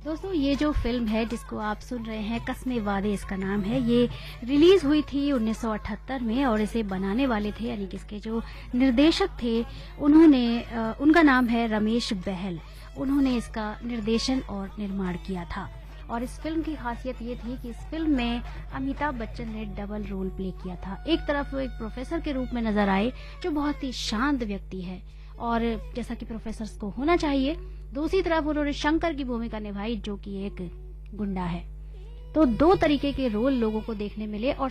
दोस्तों ये जो फिल्म है जिसको आप सुन रहे हैं कस्मे वादे इसका नाम है, ये रिलीज हुई थी 1978 में और इसे बनाने वाले थे यानी कि इसके जो निर्देशक थे उनका नाम है रमेश बहल। उन्होंने इसका निर्देशन और निर्माण किया था और इस फिल्म की खासियत ये थी कि इस फिल्म में अमिताभ बच्चन ने डबल रोल प्ले किया था। एक तरफ वो एक प्रोफेसर के रूप में नजर आए जो बहुत ही शांत व्यक्ति है और जैसा कि प्रोफेसर को होना चाहिए, दूसरी तरफ उन्होंने शंकर की भूमिका निभाई जो कि एक गुंडा है। तो दो तरीके के रोल लोगों को देखने मिले और